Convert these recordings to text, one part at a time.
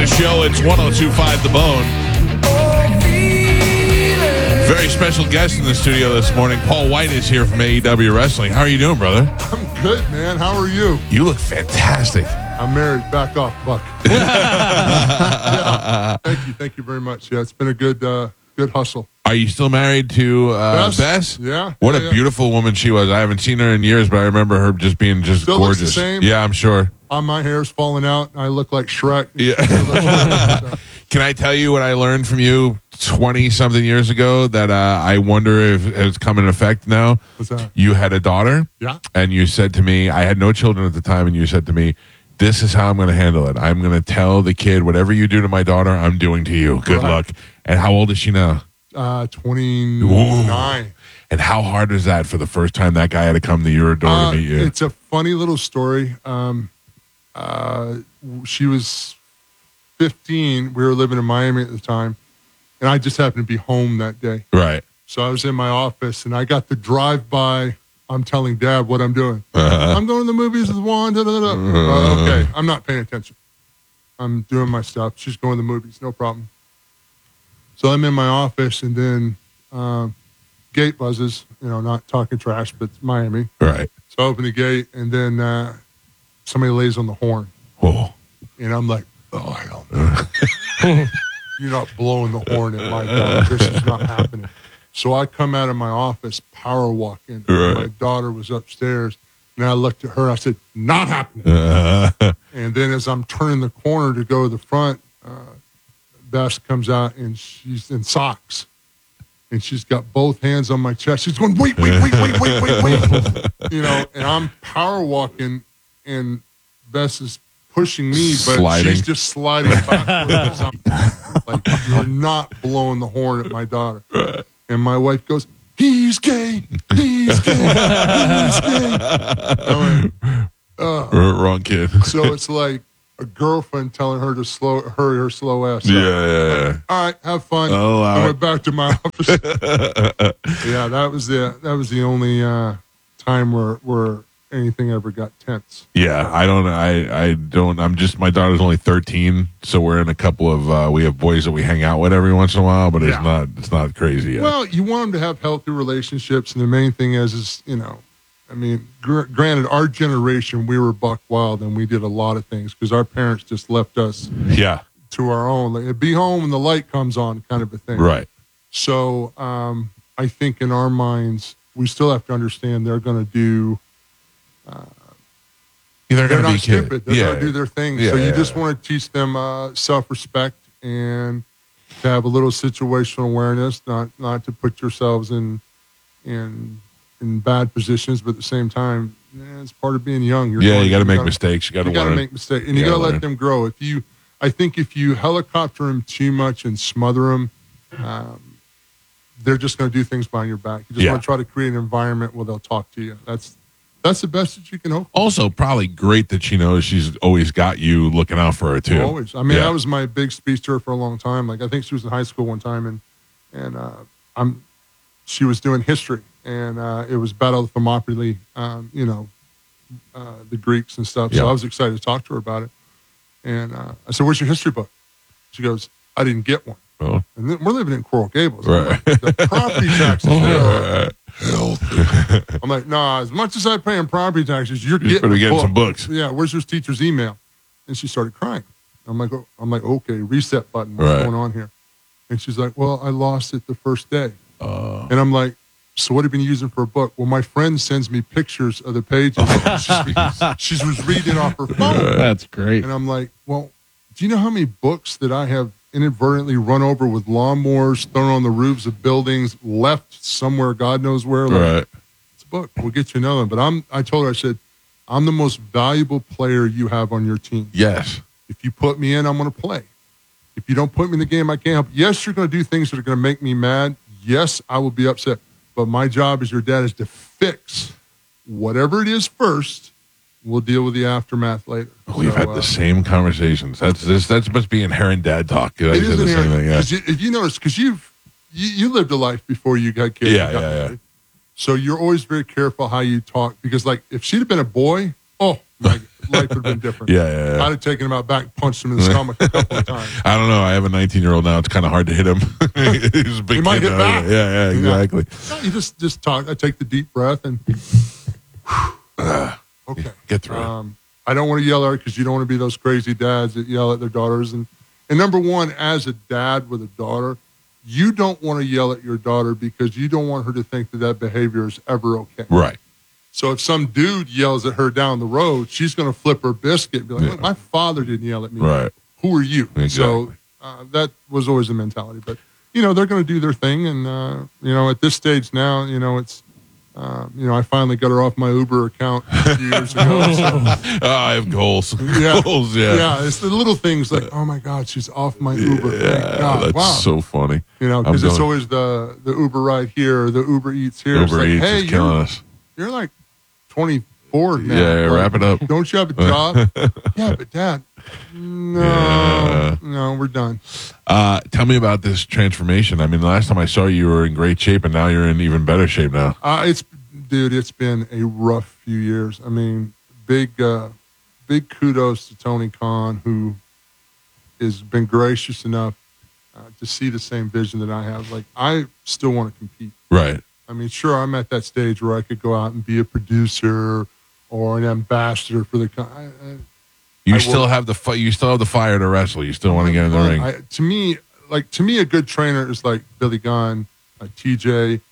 show. It's 102.5 The Bone. Very special guest in the studio this morning. Paul White is here from AEW Wrestling. How are you doing, brother? I'm good, man. How are you? You look fantastic. I'm married. Back off, Buck. Yeah. Thank you very much. Yeah, it's been a good hustle. Are you still married to Bess? Yeah. What a beautiful woman she was. I haven't seen her in years, but I remember her just being Still gorgeous. looks the same. Yeah, I'm sure. My hair's falling out. I look like Shrek. Yeah. Can I tell you what I learned from you 20-something years ago that I wonder if it's come in effect now? What's that? You had a daughter. Yeah. And you said to me, I had no children at the time, and you said to me, this is how I'm going to handle it. I'm going to tell the kid, whatever you do to my daughter, I'm doing to you. Good luck. And how old is she now? 29. Ooh. And how hard is that for the first time that guy had to come to your door to meet you? It's a funny little story. She was 15. We were living in Miami at the time, and I just happened to be home that day. Right. So I was in my office, and I got the drive-by. I'm telling Dad what I'm doing. I'm going to the movies with Juan. Okay, I'm not paying attention. I'm doing my stuff. She's going to the movies, no problem. So I'm in my office, and then gate buzzes. Not talking trash, but it's Miami. Right. So I open the gate, and then somebody lays on the horn. Oh. And I'm like, oh, hell no. You're not blowing the horn at my daughter. This is not happening. So I come out of my office, power walking. Right. My daughter was upstairs. And I looked at her. I said, not happening. And then as I'm turning the corner to go to the front, Bess comes out, and she's in socks. And she's got both hands on my chest. She's going, wait. And I'm power walking, and Bess is pushing me, but Sliding. she's just sliding backwards. Like, you're not blowing the horn at my daughter. And my wife goes, he's gay. He's gay. He's gay. Wrong kid. So it's like a girlfriend telling her to hurry her slow ass up. Yeah. All right, have fun. Oh, I went back to my office. Yeah, that was the only time where anything ever got tense. Yeah, I don't. My daughter's only 13, so we're in a couple of. We have boys that we hang out with every once in a while, but it's not crazy yet. Well, you want them to have healthy relationships, and the main thing is granted, our generation, we were buck wild, and we did a lot of things because our parents just left us to our own. Like, be home when the light comes on, kind of a thing. Right. So I think in our minds, we still have to understand they're going to do. They're going to be stupid. They're going to do their thing. So you just want to teach them self-respect and to have a little situational awareness, not to put yourselves in bad positions, but at the same time, it's part of being young. You got to make mistakes. You got to make mistakes, and you got to let them grow. I think if you helicopter them too much and smother them, they're just going to do things behind your back. You just want to try to create an environment where they'll talk to you. That's the best that you can hope for. Also, probably great that she knows she's always got you looking out for her, too. Always. I mean, that was my big speech to her for a long time. Like, I think she was in high school one time, and she was doing history, and it was Battle of Thermopylae, the Greeks and stuff. So I was excited to talk to her about it. And I said, where's your history book? She goes, I didn't get one. Oh. And then we're living in Coral Gables. Right. The property taxes there. I'm like, nah, as much as I pay in property taxes, you're getting some books. Yeah, where's your teacher's email? And she started crying. I'm like, okay, reset button. What's going on here? And she's like, well, I lost it the first day. And I'm like, so what have you been using for a book? Well, my friend sends me pictures of the pages. She was reading off her phone. That's great. And I'm like, well, do you know how many books that I have inadvertently run over with lawnmowers, thrown on the roofs of buildings, left somewhere, God knows where? Like, it's a book. We'll get you another one. But I told her, I said, I'm the most valuable player you have on your team. Yes. If you put me in, I'm going to play. If you don't put me in the game, I can't help. Yes, you're going to do things that are going to make me mad. Yes, I will be upset. But my job as your dad is to fix whatever it is first. We'll deal with the aftermath later. We've had the same conversations. That must be inherent dad talk. It is inherent. If you notice, because you lived a life before you got kids. Yeah. So you're always very careful how you talk. Because, like, if she'd have been a boy, life would have been different. Yeah. I'd have taken him out back, punched him in the stomach a couple of times. I don't know. I have a 19-year-old now. It's kind of hard to hit him. He's a big He might kid hit now. back. Yeah, exactly. No, you just talk. I take the deep breath and okay. Get through it. I don't want to yell at her because you don't want to be those crazy dads that yell at their daughters. And number one, as a dad with a daughter, you don't want to yell at your daughter because you don't want her to think that behavior is ever okay. Right. So if some dude yells at her down the road, she's going to flip her biscuit and be like, Yeah. "Look, my father didn't yell at me. Right. Who are you?" Exactly. So that was always the mentality. But, they're going to do their thing. And, at this stage now, it's, I finally got her off my Uber account a few years ago. So, I have goals. yeah. Goals, yeah. Yeah, it's the little things like, oh, my God, she's off my Uber. Thank God. That's Wow. so funny. Because it's always the Uber ride here or the Uber Eats here. It's Uber like, Eats hey, is killing us. you're like 24 now. Yeah, Like, wrap it up. Don't you have a job? Yeah, but Dad, no, we're done. Tell me about this transformation. I mean, the last time I saw you were in great shape, and now you're in even better shape now. It's been a rough few years. I mean, big kudos to Tony Khan, who has been gracious enough to see the same vision that I have. Like, I still want to compete. Right. I mean, sure, I'm at that stage where I could go out and be a producer or an ambassador for the. You still have the fire to wrestle. You still want to get in the ring. To me, a good trainer is like Billy Gunn, TJ.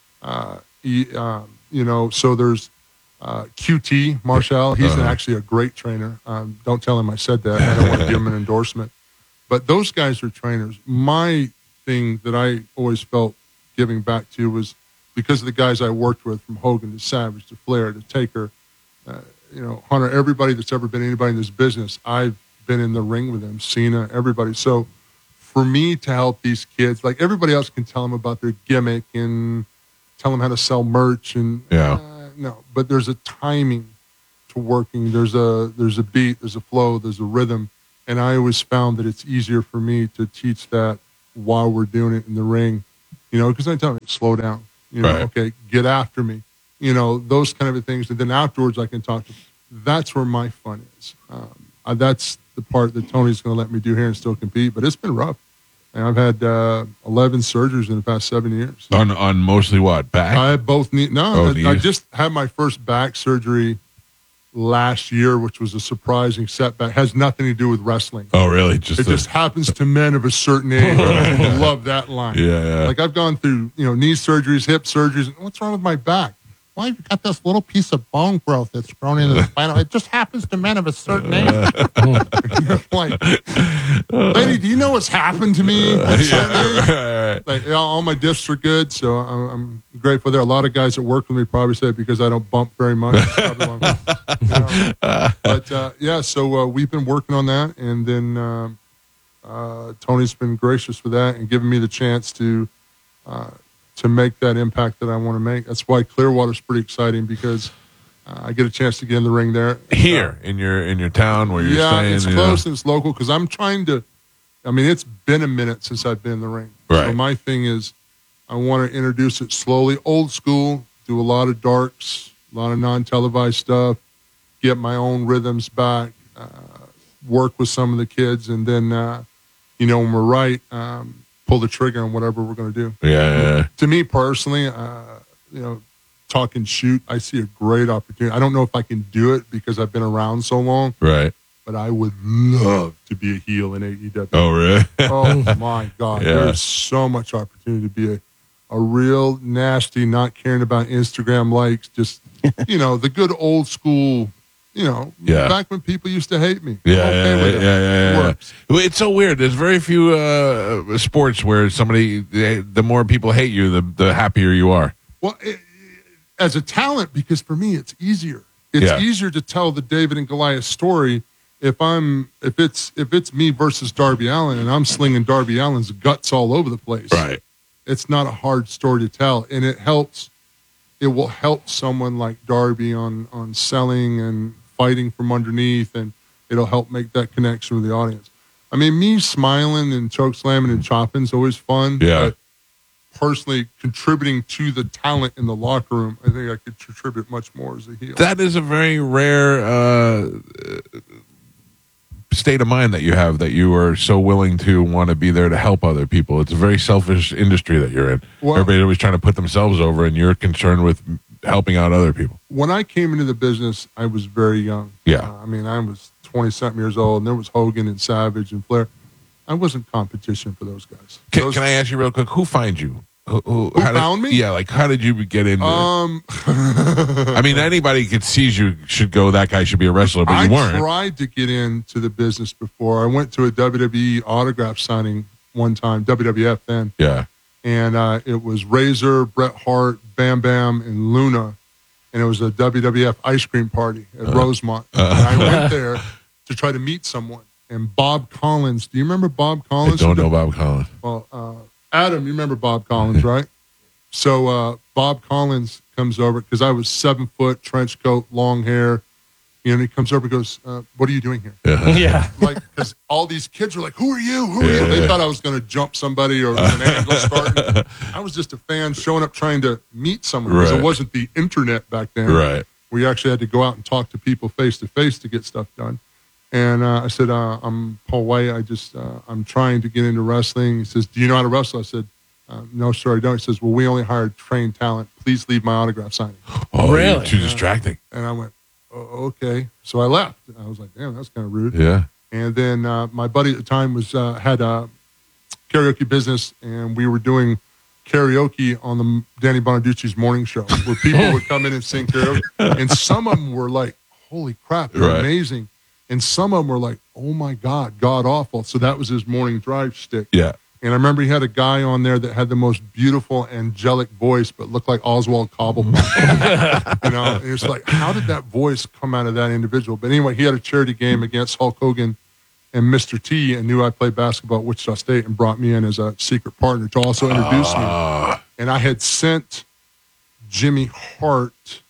So there's QT Marshall. He's actually a great trainer. Don't tell him I said that. I don't want to give him an endorsement. But those guys are trainers. My thing that I always felt giving back to was because of the guys I worked with, from Hogan to Savage to Flair to Taker, Hunter, everybody that's ever been anybody in this business, I've been in the ring with them, Cena, everybody. So for me to help these kids, like everybody else can tell them about their gimmick and tell them how to sell merch and no, but there's a timing to working. There's a beat, there's a flow, there's a rhythm. And I always found that it's easier for me to teach that while we're doing it in the ring, because I tell them, slow down, Right. Okay, get after me, those kind of things. And then afterwards I can talk to them. That's where my fun is. That's the part that Tony's going to let me do here and still compete, but it's been rough. And I've had 11 surgeries in the past 7 years. On mostly what? Back? I had both knees. No, I knees? just had my first back surgery last year, which was a surprising setback. Has nothing to do with wrestling. Oh, really? It just happens to men of a certain age. I love that line. Yeah. Like I've gone through, knee surgeries, hip surgeries. What's wrong with my back? Well, you've got this little piece of bone growth that's grown into the spinal. It just happens to men of a certain age. Like, lady, do you know what's happened to me? Like, all my discs are good, so I'm grateful there. A lot of guys that work with me probably say because I don't bump very much. So we've been working on that, and then Tony's been gracious with that and giving me the chance to make that impact that I want to make. That's why Clearwater's pretty exciting because I get a chance to get in the ring there. Here in your town where you're staying. Yeah, it's close and it's local because I'm trying to. I mean, it's been a minute since I've been in the ring. Right. So my thing is, I want to introduce it slowly, old school. Do a lot of darks, a lot of non-televised stuff. Get my own rhythms back. Work with some of the kids, and then when we're right. Pull the trigger on whatever we're going to do. Yeah. To me personally, talk and shoot, I see a great opportunity. I don't know if I can do it because I've been around so long. Right. But I would love to be a heel in AEW. Oh, really? Oh, my God. Yeah. There's so much opportunity to be a real nasty, not caring about Instagram likes, just, the good old school, back when people used to hate me. Yeah. It's so weird. There's very few sports where the more people hate you, the happier you are. Well, as a talent, because for me, it's easier. It's easier to tell the David and Goliath story if it's me versus Darby Allin and I'm slinging Darby Allin's guts all over the place. Right. It's not a hard story to tell, and it will help someone like Darby on selling and fighting from underneath, and it'll help make that connection with the audience. I mean, me smiling and choke slamming and chopping is always fun. Yeah. But personally contributing to the talent in the locker room, I think I could contribute much more as a heel. That is a very rare state of mind that you have, that you are so willing to want to be there to help other people. It's a very selfish industry that you're in. Well, everybody's always trying to put themselves over, and you're concerned with helping out other people. When I came into the business, I was very young. Yeah. I mean, I was 20-something years old, and there was Hogan and Savage and Flair. I wasn't competition for those guys. Can I ask you real quick, who finds you? Who found me? Yeah, like, how did you get into it? I mean, anybody that sees you should go, that guy should be a wrestler, but you weren't. I tried to get into the business before. I went to a WWE autograph signing one time, WWF then. Yeah. And it was Razor, Bret Hart, Bam Bam, and Luna. And it was a WWF ice cream party at Rosemont. And I went there to try to meet someone. And Bob Collins, do you remember Bob Collins? I don't know Bob Collins. Well, Adam, you remember Bob Collins, right? So Bob Collins comes over, because I was 7 foot, trench coat, long hair. And he comes over and goes, what are you doing here? Yeah. Like, because all these kids were like, who are you? Who are you? They thought I was going to jump somebody or an angle starting. I was just a fan showing up trying to meet someone, because it wasn't the internet back then. Right. We actually had to go out and talk to people face to face to get stuff done. And I said, I'm Paul White. I'm trying to get into wrestling. He says, do you know how to wrestle? I said, no, sir, I don't. He says, well, we only hired trained talent. Please leave my autograph signing. Oh, really? You're too distracting. And I went, oh, okay. So I left. I was like, damn, that's kind of rude. Yeah. And then my buddy at the time had a karaoke business, and we were doing karaoke on the Danny Bonaducci's morning show, where people would come in and sing karaoke. And some of them were like, holy crap, they're amazing. And some of them were like, oh my God, god awful. So that was his morning drive stick. Yeah. And I remember he had a guy on there that had the most beautiful angelic voice, but looked like Oswald Cobblepot. You know, and it's like, how did that voice come out of that individual? But anyway, he had a charity game against Hulk Hogan and Mr. T, and knew I played basketball at Wichita State, and brought me in as a secret partner to also introduce me. And I had sent Jimmy Hart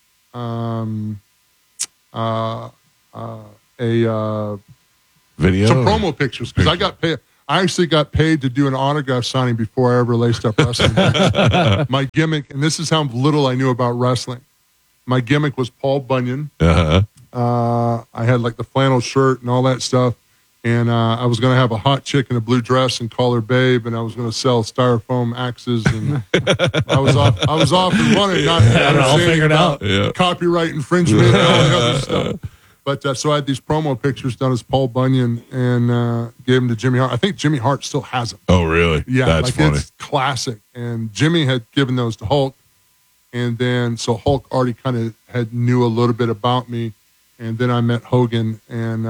video, some promo pictures, because I got paid. I actually got paid to do an autograph signing before I ever laced up wrestling. My gimmick, and this is how little I knew about wrestling. My gimmick was Paul Bunyan. I had like the flannel shirt and all that stuff. And I was going to have a hot chick in a blue dress and call her Babe, and I was going to sell styrofoam axes. And I was off and running, not understanding about copyright infringement and all the other stuff. But so I had these promo pictures done as Paul Bunyan, and gave them to Jimmy Hart. I think Jimmy Hart still has them. Oh, really? Yeah, that's funny. It's classic. And Jimmy had given those to Hulk, and then so Hulk already kind of knew a little bit about me, and then I met Hogan, and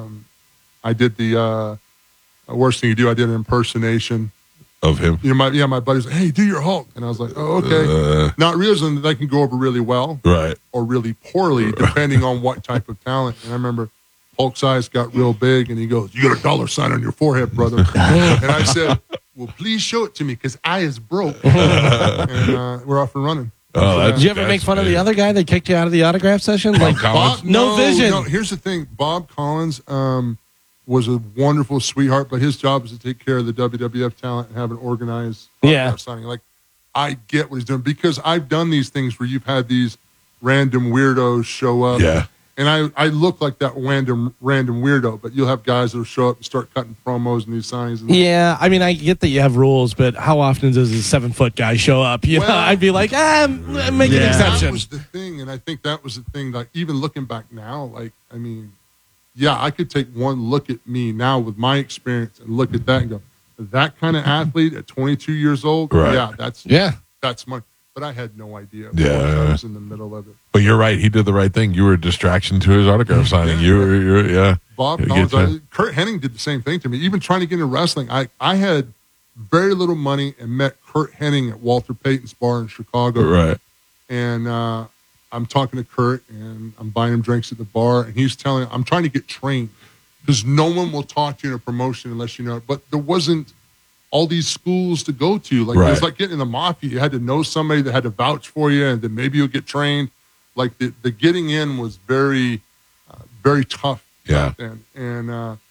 I did the worst thing you do. I did an impersonation of him. You know, my buddy's like, hey, do your Hulk. And I was like, oh, okay. Not realizing that can go over really well. Right. Or really poorly, depending on what type of talent. And I remember Hulk's eyes got real big, and he goes, you got a dollar sign on your forehead, brother. And I said, well, please show it to me, because I is broke. And we're off and running. Oh, did you ever make fun of the other guy that kicked you out of the autograph session? Bob Collins? No vision. No, here's the thing. Bob Collins was a wonderful sweetheart, but his job is to take care of the WWF talent and have an organized signing. Like, I get what he's doing, because I've done these things where you've had these random weirdos show up. Yeah. And I look like that random weirdo, but you'll have guys that'll show up and start cutting promos and these signs. And yeah, I mean, I get that you have rules, but how often does a 7-foot guy show up? You know, I'd be like, make an exception. That was the thing, and I think that was the thing. Like, even looking back now, like, I mean, yeah, I could take one look at me now with my experience and look at that and go, that kind of athlete at 22 years old, right. that's my. But I had no idea. Yeah, I was in the middle of it. But you're right. He did the right thing. You were a distraction to his autograph signing. You Bob Collins, Kurt Hennig did the same thing to me. Even trying to get into wrestling, I had very little money and met Kurt Hennig at Walter Payton's bar in Chicago. Right. And I'm talking to Kurt, and I'm buying him drinks at the bar, and he's telling I'm trying to get trained, because no one will talk to you in a promotion unless you know it. But there wasn't all these schools to go to. Like, it was like getting in the mafia. You had to know somebody that had to vouch for you, and then maybe you'll get trained. Like, the getting in was very, very tough back then. And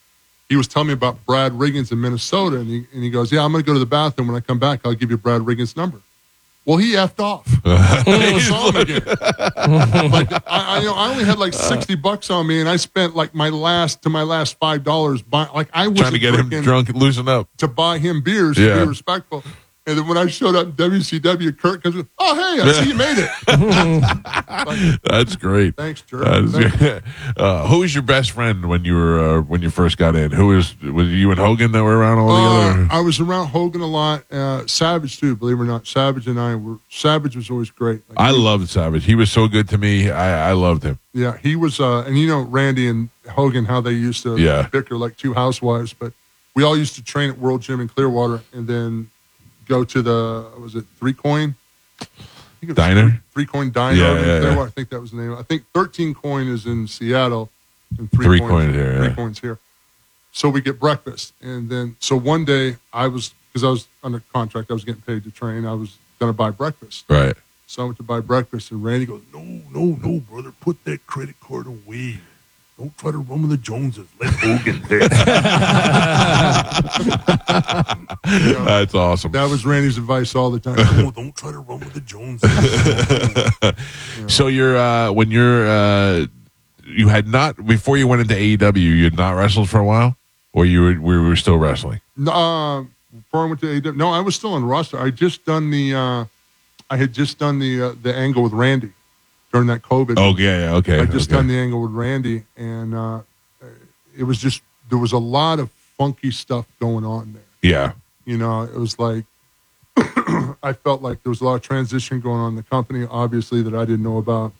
he was telling me about Brad Riggins in Minnesota, and he goes, "Yeah, I'm going to go to the bathroom. When I come back, I'll give you Brad Riggins' number." Well, he effed off. I never saw him again. Like I only had like $60 on me, and I spent like my last $5 I was trying to get him drunk and loosen up to buy him beers to be respectful. And then when I showed up in WCW, Kurt comes, "Oh, hey, I see you made it." Like, that's great. Thanks, Jerry. Who was your best friend when you first got in? Was you and Hogan that were around all together? I was around Hogan a lot. Savage too, believe it or not. Savage was always great. Like, I loved Savage. He was so good to me. I loved him. Yeah, he was. And you know, Randy and Hogan, how they used to bicker like two housewives. But we all used to train at World Gym in Clearwater, and then go to the 3 Coin Diner? 3 Coin Diner. Yeah. I think that was the name. I think 13 Coin is in Seattle, and 3 Coin here. 3 Coin's here. So we get breakfast, and then so one day because I was under contract, I was getting paid to train. I was going to buy breakfast. Right. So I went to buy breakfast, and Randy goes, "No, brother, put that credit card away. Don't try to run with the Joneses. Let Hogan pay." That's awesome. That was Randy's advice all the time. "No, don't try to run with the Joneses." So you had not, before you went into AEW, you had not wrestled for a while, or we were still wrestling? Before I went to AEW, no, I was still on the roster. I had just done the angle with Randy during that COVID. Oh, yeah, okay. I just done the angle with Randy, and it was just, there was a lot of funky stuff going on there. Yeah. You know, it was like, I felt like there was a lot of transition going on in the company, obviously, that I didn't know about.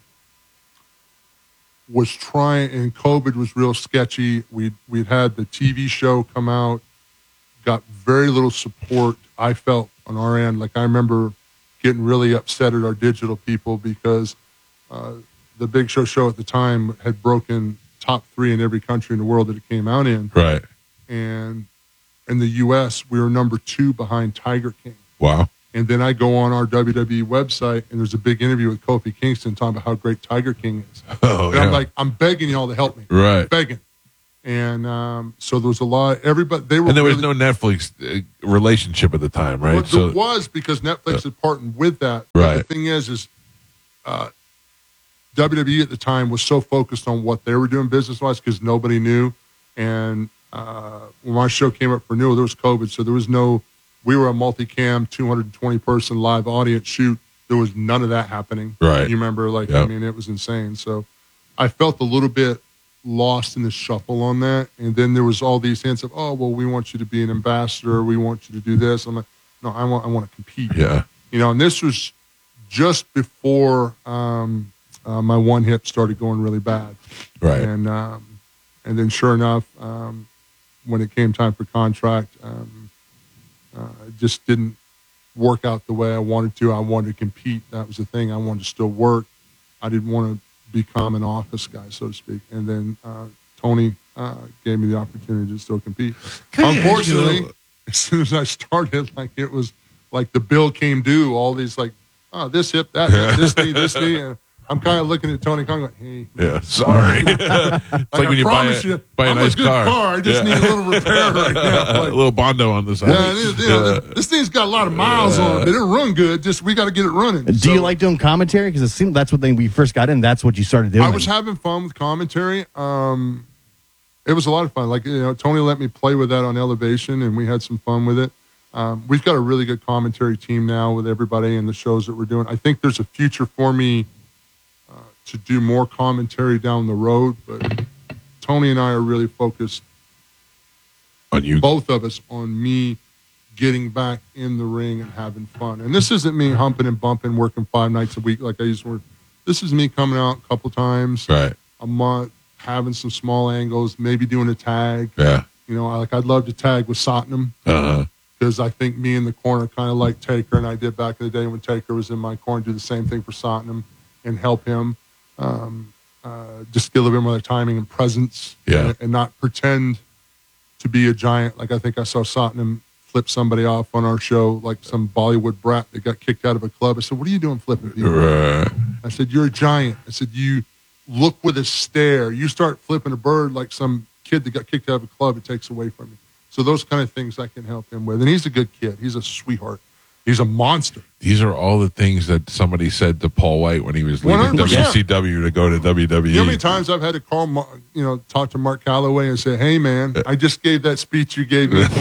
Was trying, and COVID was real sketchy. We'd had the TV show come out, got very little support, I felt, on our end. Like, I remember getting really upset at our digital people because the Big Show at the time had broken top 3 in every country in the world that it came out in. Right. And in the U.S., we were number 2 behind Tiger King. Wow. And then I go on our WWE website, and there's a big interview with Kofi Kingston talking about how great Tiger King is. Oh, and I'm like, I'm begging y'all to help me. Right. I'm begging. And so there was a lot. Everybody, they were. And there was no Netflix relationship at the time, right? Well, there was, because Netflix had partnered with that. But right. The thing is WWE at the time was so focused on what they were doing business-wise because nobody knew. And when my show came up for renewal, there was COVID, so there was no. We were a multicam, 220-person live audience shoot. There was none of that happening. Right. You remember, I mean, it was insane. So I felt a little bit lost in the shuffle on that. And then there was all these hints of, "Oh, well, we want you to be an ambassador. We want you to do this." I'm like, "No, I want to compete." Yeah. You know, and this was just before my one hip started going really bad. Right. And then sure enough, when it came time for contract, it just didn't work out the way I wanted to. I wanted to compete. That was the thing. I wanted to still work. I didn't want to become an office guy, so to speak. And then Tony gave me the opportunity to still compete. Unfortunately, as soon as I started, it was like the bill came due. All these this hip, that hip, this knee. And I'm kind of looking at Tony Khan going, "Hey, yeah, sorry." It's like when you buy a nice car. I just need a little repair right now. A little Bondo on the side. Yeah, this thing's got a lot of miles on it. It didn't run good. Just we got to get it running. Do you like doing commentary? Because it seemed that's what we first got in. That's what you started doing. I was having fun with commentary. It was a lot of fun. Tony let me play with that on Elevation, and we had some fun with it. We've got a really good commentary team now with everybody and the shows that we're doing. I think there's a future for me to do more commentary down the road, but Tony and I are really focused on you, both of us, on me getting back in the ring and having fun. And this isn't me humping and bumping, working 5 nights a week like I used to work. This is me coming out a couple times a month, having some small angles, maybe doing a tag. Yeah. I'd love to tag with Satnam. Because I think me in the corner kind of like Taker, and I did back in the day when Taker was in my corner, do the same thing for Satnam and help him. Just give a little bit more timing and presence, and not pretend to be a giant. Like I think I saw Satnam flip somebody off on our show, like some Bollywood brat that got kicked out of a club. I said, "What are you doing flipping people?" I said, "You're a giant." I said, "You look with a stare. You start flipping a bird like some kid that got kicked out of a club, it takes away from you. So those kind of things I can help him with. And he's a good kid. He's a sweetheart. He's a monster. These are all the things that somebody said to Paul White when he was leaving 100%. WCW to go to WWE. You know how many times I've had to call, talk to Mark Calloway and say, "Hey, man, I just gave that speech you gave me."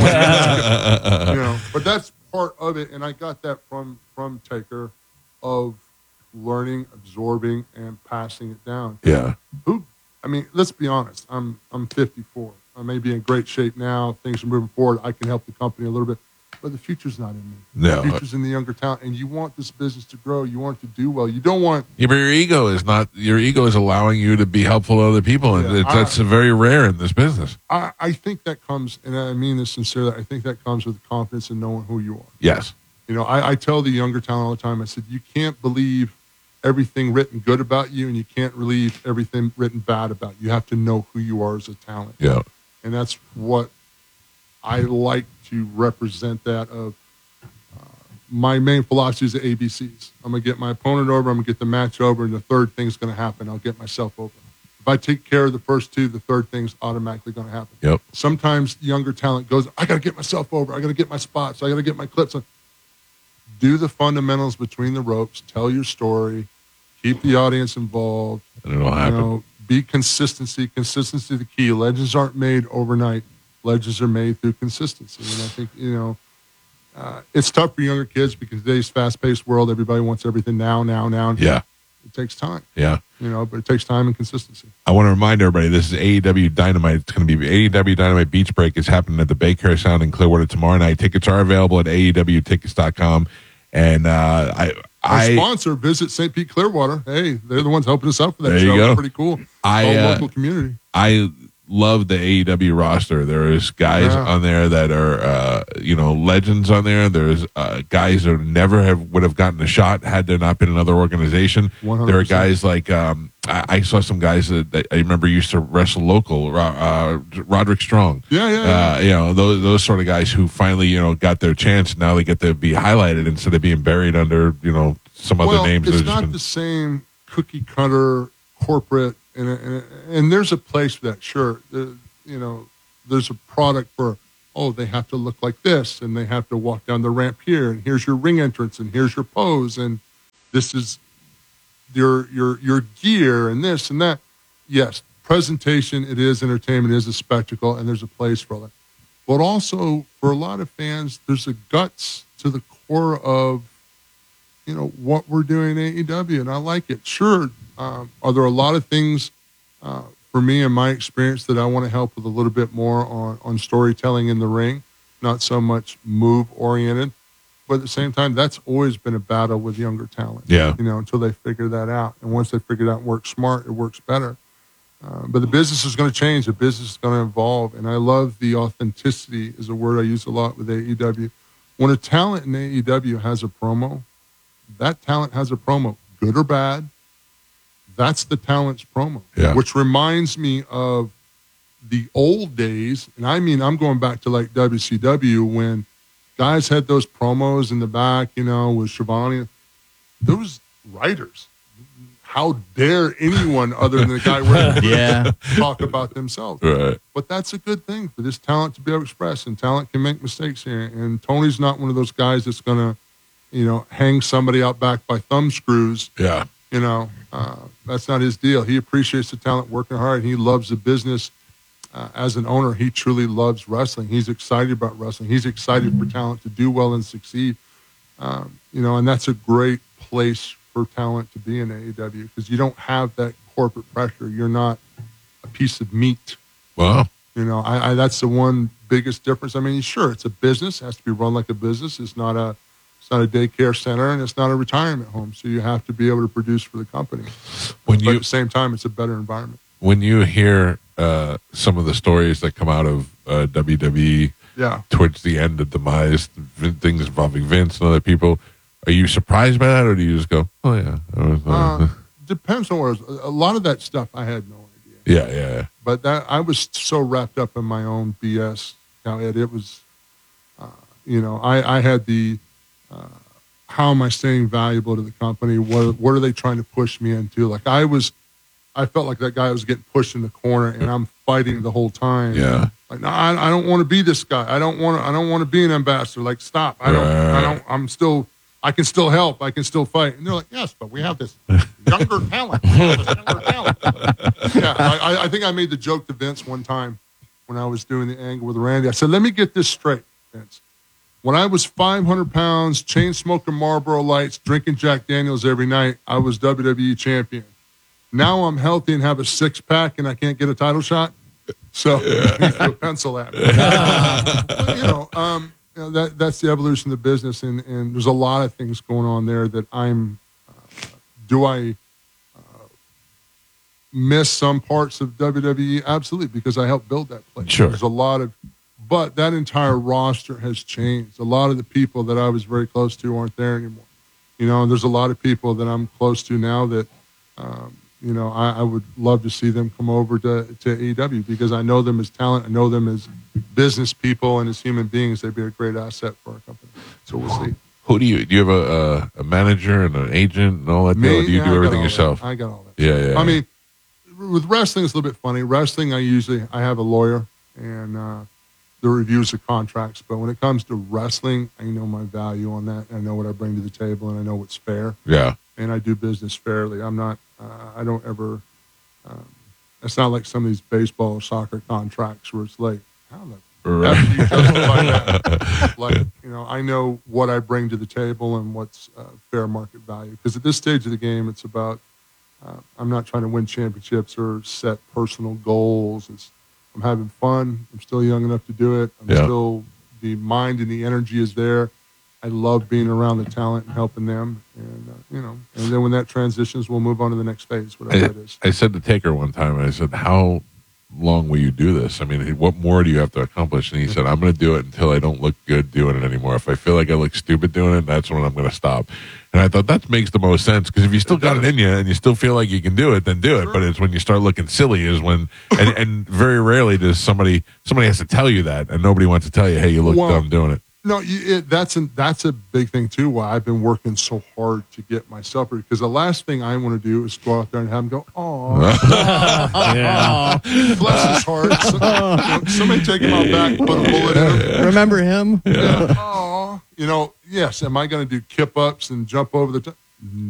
But that's part of it, and I got that from Taker, of learning, absorbing, and passing it down. Yeah. Let's be honest. I'm 54. I may be in great shape now. Things are moving forward. I can help the company a little bit. But the future's not in me. No. The future's in the younger talent. And you want this business to grow. You want it to do well. You don't want... Yeah, but your ego is allowing you to be helpful to other people. And that's very rare in this business. I think that comes, and I mean this sincerely, I think that comes with confidence in knowing who you are. Yes. I tell the younger talent all the time, I said, you can't believe everything written good about you, and you can't believe everything written bad about you. You have to know who you are as a talent. Yeah. And that's what I like to represent that of. My main philosophy is the ABCs. I'm going to get my opponent over, I'm going to get the match over, and the third thing's going to happen. I'll get myself over. If I take care of the first two, the third thing's automatically going to happen. Yep. Sometimes younger talent goes, I got to get myself over. I got to get my spots. I got to get my clips on. Do the fundamentals between the ropes. Tell your story. Keep the audience involved. And it'll happen. Be consistency. Consistency is the key. Legends aren't made overnight. Legends are made through consistency. And I think, it's tough for younger kids because today's fast-paced world, everybody wants everything now. Yeah. It takes time. Yeah. But it takes time and consistency. I want to remind everybody, this is AEW Dynamite. It's going to be AEW Dynamite Beach Break. Is happening at the Baycare Sound in Clearwater tomorrow night. Tickets are available at AEWtickets.com. And our sponsor, Visit St. Pete Clearwater. Hey, they're the ones helping us out for that there show. You go. It's pretty cool. Local community. I love the AEW roster. There is guys on there that are, legends on there. There's guys that would have gotten a shot had there not been another organization. 100%. There are guys like, I saw some guys that I remember used to wrestle local, Roderick Strong. Yeah. Those sort of guys who finally, got their chance. Now they get to be highlighted instead of being buried under, some other names. It's not the same cookie cutter corporate, and there's a place for that. Sure, there's a product for. Oh, they have to look like this, and they have to walk down the ramp here, and here's your ring entrance, and here's your pose, and this is your gear, and this and that. Yes, presentation. It is entertainment. It is a spectacle, and there's a place for that. But also for a lot of fans, there's a guts to the core of what we're doing in AEW, and I like it. Sure. Are there a lot of things for me in my experience that I want to help with a little bit more on storytelling in the ring, not so much move-oriented, but at the same time, that's always been a battle with younger talent. Yeah. Until they figure that out. And once they figure it out and work smart, it works better. But the business is going to change. The business is going to evolve. And I love the authenticity is a word I use a lot with AEW. When a talent in AEW has a promo, that talent has a promo, good or bad. That's the talent's promo, which reminds me of the old days. And I mean, I'm going back to like WCW when guys had those promos in the back, with Shivani. Those writers, how dare anyone other than the guy wearing talk about themselves? Right. But that's a good thing for this talent to be able to express, and talent can make mistakes here. And Tony's not one of those guys that's going to, hang somebody out back by thumb screws. Yeah. That's not his deal. He appreciates the talent working hard. He loves the business. As an owner, he truly loves wrestling. He's excited about wrestling. He's excited for talent to do well and succeed. And that's a great place for talent to be in AEW because you don't have that corporate pressure. You're not a piece of meat. Wow. That's the one biggest difference. I mean, sure, it's a business. It has to be run like a business. It's not a daycare center, and it's not a retirement home. So you have to be able to produce for the company. But at the same time, it's a better environment. When you hear some of the stories that come out of WWE towards the end of demise, things involving Vince and other people, are you surprised by that, or do you just go, oh, yeah? Depends on where a lot of that stuff I had no idea. Yeah. But I was so wrapped up in my own BS. It was, I had the, how am I staying valuable to the company? What are they trying to push me into? Like I was I felt like that guy was getting pushed in the corner, and I'm fighting the whole time. Yeah. Like, no, I don't want to be this guy. I don't want to be an ambassador. Like, stop. I can still help. I can still fight. And they're like, yes, but we have this younger talent. Yeah, I think I made the joke to Vince one time when I was doing the angle with Randy. I said, let me get this straight, Vince. When I was 500 pounds, chain smoking Marlboro Lights, drinking Jack Daniels every night, I was WWE champion. Now I'm healthy and have a six-pack and I can't get a title shot. So you throw a pencil at me. But, that's the evolution of the business, and there's a lot of things going on there that do I miss some parts of WWE? Absolutely, because I helped build that place. Sure. There's a lot of, but that entire roster has changed. A lot of the people that I was very close to aren't there anymore. There's a lot of people that I'm close to now that, I would love to see them come over to AEW because I know them as talent. I know them as business people and as human beings. They'd be a great asset for our company. So we'll see. Do you have a manager and an agent and all that? Me? Or do you do everything yourself? I got all that. Yeah. I mean, with wrestling, it's a little bit funny. Wrestling, I have a lawyer and the reviews of contracts. But when it comes to wrestling, I know my value on that. I know what I bring to the table, and I know what's fair. Yeah. And I do business fairly. I'm not. I don't ever. It's not like some of these baseball or soccer contracts where it's like, how the F do you justify that? Like, I know what I bring to the table and what's fair market value. Because at this stage of the game, it's about. I'm not trying to win championships or set personal goals. I'm having fun. I'm still young enough to do it. Still, the mind and the energy is there. I love being around the talent and helping them. And, and then when that transitions, we'll move on to the next phase, whatever that is. I said to Taker one time, I said, how long will you do this? I mean, what more do you have to accomplish? And he said, I'm going to do it until I don't look good doing it anymore. If I feel like I look stupid doing it, that's when I'm going to stop. And I thought that makes the most sense because if you still got it in you and you still feel like you can do it, then do it. But it's when you start looking silly is when, and very rarely does somebody has to tell you that, and nobody wants to tell you, hey, you look dumb doing it. No, that's a big thing too. Why I've been working so hard to get myself ready. Because the last thing I want to do is go out there and have them go, "Oh, bless his heart." Somebody take him out back, put a bullet in him. Remember him? Yeah. Oh, yes. Am I going to do kip ups and jump over the top?